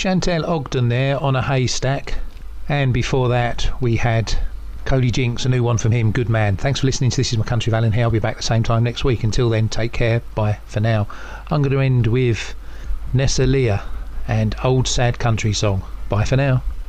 Chantel Ogden there, On a Haystack. And before that, we had Cody Jinks, a new one from him, Good Man. Thanks for listening to This Is My Country, Alan here. I'll be back the same time next week. Until then, take care. Bye for now. I'm going to end with Nessa Leah and Old Sad Country Song. Bye for now.